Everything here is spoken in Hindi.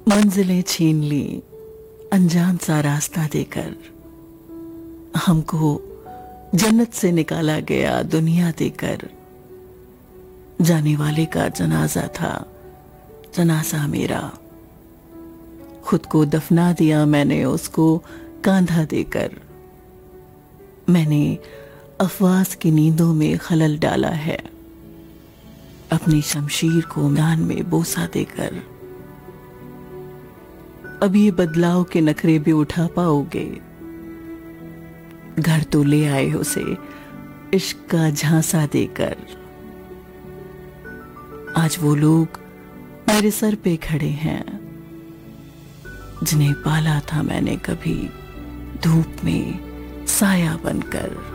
मंजिलें छीन ली अनजान सा रास्ता देकर, हमको जन्नत से निकाला गया दुनिया देकर। जाने वाले का जनाजा था जनाजा मेरा, खुद को दफना दिया मैंने उसको कांधा देकर। मैंने अफवास की नींदों में खलल डाला है, अपनी शमशीर को मैदान में बोसा देकर। अब ये बदलाव के नखरे भी उठा पाओगे, घर तो ले आए उसे इश्क का झांसा देकर। आज वो लोग मेरे सर पे खड़े हैं जिन्हें पाला था मैंने कभी धूप में साया बनकर।